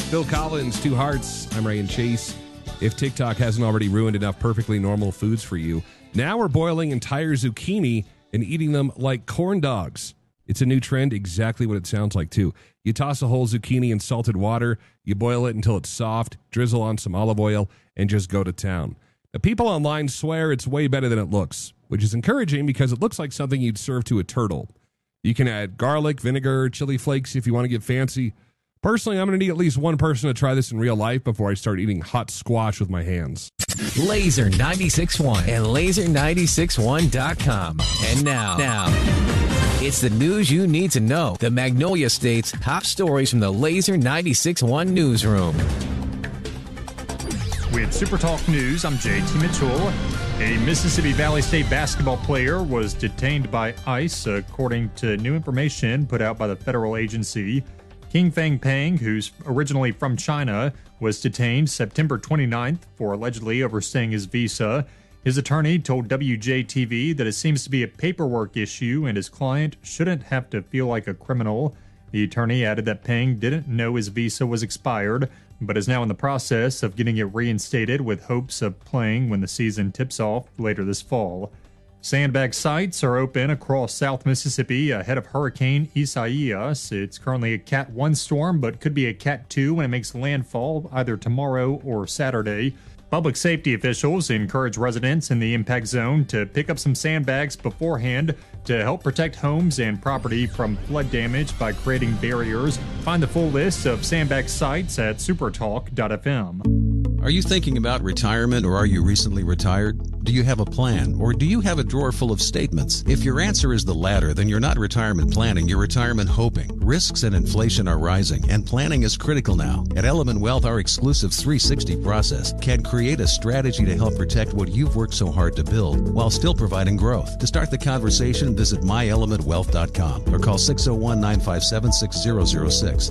Phil Collins, Two Hearts. I'm Ray and Chase. If TikTok hasn't already ruined enough perfectly normal foods for you, now we're boiling entire zucchini and eating them like corn dogs. It's a new trend, exactly what it sounds like, too. You toss a whole zucchini in salted water, you boil it until it's soft, drizzle on some olive oil, and just go to town. The people online swear it's way better than it looks, which is encouraging because it looks like something you'd serve to a turtle. You can add garlic, vinegar, chili flakes if you want to get fancy. Personally, I'm going to need at least one person to try this in real life before I start eating hot squash with my hands. Laser 96.1 and laser961.com. And now, it's the news you need to know. The Magnolia State's top stories from the Laser 96.1 newsroom. With Super Talk News, I'm JT Mitchell. A Mississippi Valley State basketball player was detained by ICE, according to new information put out by the federal agency. King Fang Peng, who's originally from China, was detained September 29th for allegedly overstaying his visa. His attorney told WJTV that it seems to be a paperwork issue and his client shouldn't have to feel like a criminal. The attorney added that Peng didn't know his visa was expired, but is now in the process of getting it reinstated with hopes of playing when the season tips off later this fall. Sandbag sites are open across South Mississippi ahead of Hurricane Isaias. It's currently a Cat 1 storm, but could be a Cat 2 when it makes landfall either tomorrow or Saturday. Public safety officials encourage residents in the impact zone to pick up some sandbags beforehand to help protect homes and property from flood damage by creating barriers. Find the full list of sandbag sites at supertalk.fm. Are you thinking about retirement or are you recently retired? Do you have a plan or do you have a drawer full of statements? If your answer is the latter, then you're not retirement planning, you're retirement hoping. Risks and inflation are rising and planning is critical now. At Element Wealth, our exclusive 360 process can create a strategy to help protect what you've worked so hard to build while still providing growth. To start the conversation, visit myelementwealth.com or call 601-957-6006.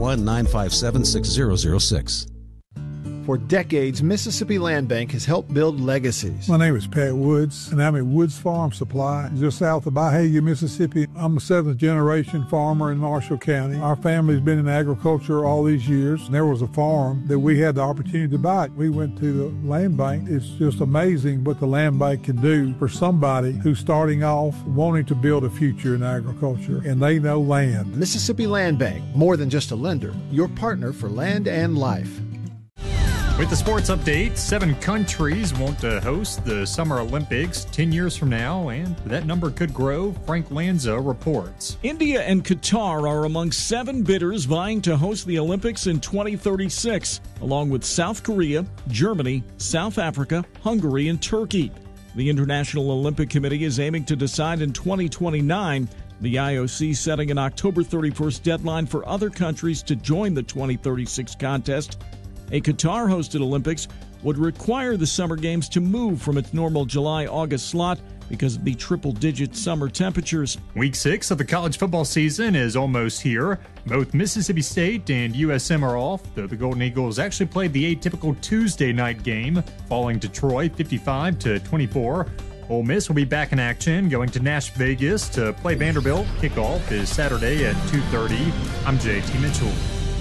601-957-6006. For decades, Mississippi Land Bank has helped build legacies. My name is Pat Woods, and I'm at Woods Farm Supply, just south of Byhalia, Mississippi. I'm a seventh-generation farmer in Marshall County. Our family's been in agriculture all these years. There was a farm that we had the opportunity to buy. We went to the land bank. It's just amazing what the land bank can do for somebody who's starting off wanting to build a future in agriculture, and they know land. Mississippi Land Bank, more than just a lender, your partner for land and life. With the sports update, 7 countries want to host the Summer Olympics 10 years from now, and that number could grow, Frank Lanza reports. India and Qatar are among 7 bidders vying to host the Olympics in 2036, along with South Korea, Germany, South Africa, Hungary, and Turkey. The International Olympic Committee is aiming to decide in 2029, the IOC setting an October 31st deadline for other countries to join the 2036 contest. A Qatar-hosted Olympics would require the Summer Games to move from its normal July-August slot because of the triple-digit summer temperatures. Week 6 of the college football season is almost here. Both Mississippi State and USM are off, though the Golden Eagles actually played the atypical Tuesday night game, falling to Troy 55-24. Ole Miss will be back in action, going to Nash Vegas to play Vanderbilt. Kickoff is Saturday at 2:30. I'm JT Mitchell.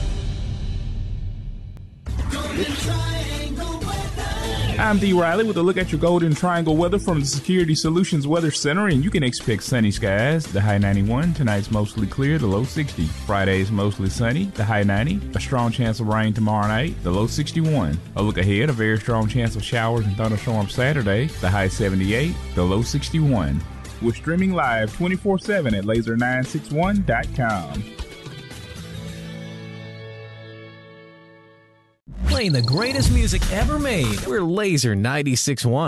I'm D. Riley with a look at your Golden Triangle weather from the Security Solutions Weather Center, and you can expect sunny skies. The high 91, tonight's mostly clear, the low 60. Friday's mostly sunny, the high 90. A strong chance of rain tomorrow night, the low 61. A look ahead, a very strong chance of showers and thunderstorms Saturday, the high 78, the low 61. We're streaming live 24/7 at laser961.com. Playing the greatest music ever made. We're Laser 96.1.